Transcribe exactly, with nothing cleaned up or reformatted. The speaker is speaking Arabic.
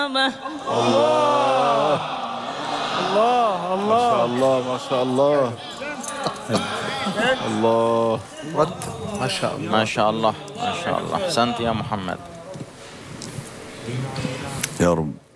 الله الله الله ما شاء الله ما شاء الله الله رد ما شاء الله ما شاء الله ما شاء الله. أحسنت يا محمد. يا رب.